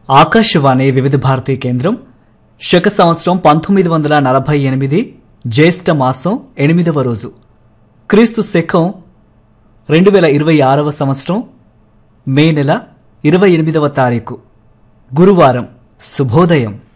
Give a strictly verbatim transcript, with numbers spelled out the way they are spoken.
ఆకాశవాణి వివిధ భారతీ కేంద్రం శక సంవత్సరం పంతొమ్మిది వందల నలభై ఎనిమిది జ్యేష్ఠ మాసం ఎనిమిదవ రోజు క్రీస్తు శకం రెండు వేల ఇరవై ఆరవ సంవత్సరం మే నెల ఇరవై ఎనిమిదవ తారీఖు గురువారం. శుభోదయం.